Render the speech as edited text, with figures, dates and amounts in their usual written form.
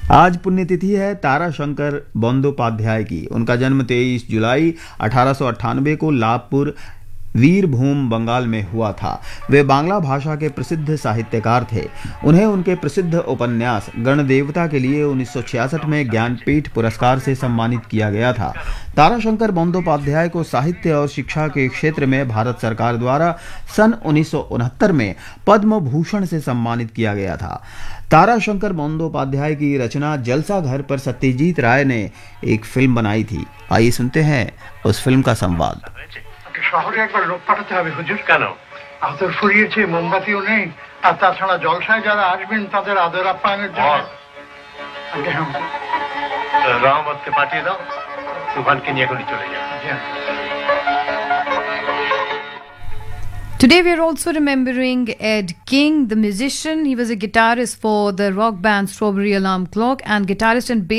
आज पुण्यतिथि है ताराशंकर बंदोपाध्याय की। उनका जन्म 23 जुलाई 1898 को लाभपुर वीरभूम बंगाल में हुआ था। वे बांग्ला भाषा के प्रसिद्ध साहित्यकार थे। उन्हें उनके प्रसिद्ध उपन्यास गणदेवता के लिए 1966 में ज्ञानपीठ पुरस्कार से सम्मानित किया गया था। ताराशंकर बंदोपाध्याय को साहित्य और शिक्षा के क्षेत्र में भारत सरकार द्वारा सन 1969 में पद्म भूषण से सम्मानित किया गया था। ताराशंकर बंदोपाध्याय की रचना जलसा घर पर सत्यजीत राय ने एक फिल्म बनाई थी। आइए सुनते हैं उस फिल्म का संवाद। শহরে একবার লোক পাঠাতে হবে হুজুর। কেন? আদর ফুরিয়েছে, মোমবাতিও নেই, আর তাছাড়া জলসায় যারা আসবেন তাদের আদর আপ্যায়নের জন্য আগে রহমতকে পাঠিয়ে দাও, তুফানকে নিয়ে এখনই চলে যাও। Today we are also remembering Ed King, the musician. He was a guitarist for the rock band Strawberry Alarm Clock and guitarist and